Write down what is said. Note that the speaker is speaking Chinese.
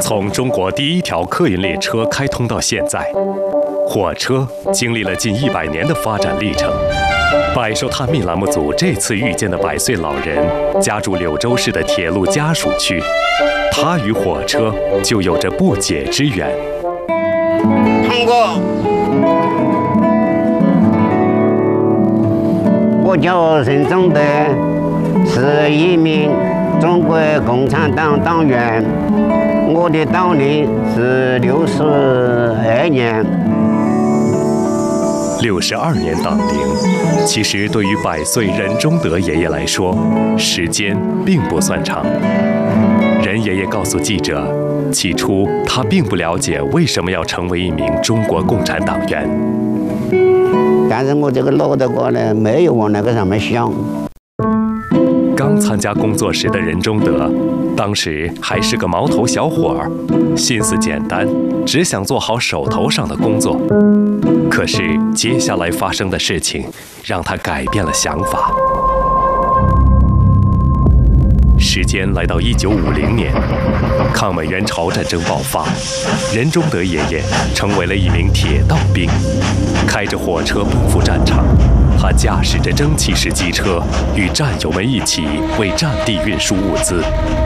从中国第一条客运列车开通到现在，火车经历了近100年的发展历程。百寿探秘栏目组这次遇见的100岁老人，家住柳州市的铁路家属区，他与火车就有着不解之缘。 通过，我叫任忠德，是一名中国共产党党员，我的党龄是62年。 62年党龄，其实对于100岁任忠德爷爷来说，时间并不算长。任爷爷告诉记者，起初他并不了解为什么要成为一名中国共产党员。 但是我这个脑袋瓜呢，没有往那个上面想。 刚参加工作时的任忠德，当时还是个毛头小伙儿，心思简单，只想做好手头上的工作。可是接下来发生的事情，让他改变了想法。时间来到1950年，抗美援朝战争爆发，任忠德爷爷成为了一名铁道兵，开着火车奔赴战场。他驾驶着蒸汽式机车，与战友们一起为战地运输物资，